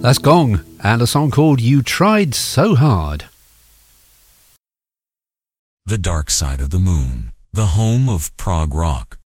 That's Gong, and a song called You Tried So Hard. The Dark Side of the Moon, the home of prog rock.